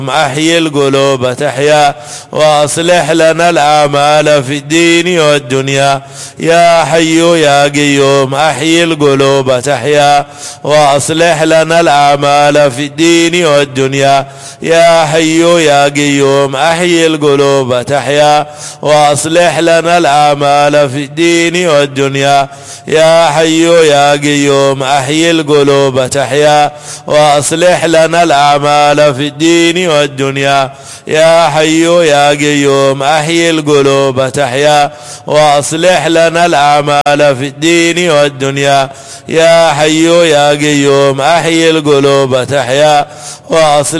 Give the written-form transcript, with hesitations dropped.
أحيي القلوب تحيا وأصلح لنا الأعمال في الدين والدنيا يا حي يا قيوم أحيي القلوب تحيا وأصلح لنا الأعمال في الدين والدنيا يا حي يا قيوم أحيي القلوب تحيا وأصلح لنا الأعمال في الدين والدنيا يا حي يا قيوم أحيي القلوب تحيا وأصلح لنا الأعمال في الدين والدنيا يا حي يا قيوم أحيي القلوب تحيا وأصلح لنا الأعمال في الدين والدنيا يا حي يا قيوم أحيي القلوب تحيا وأصلح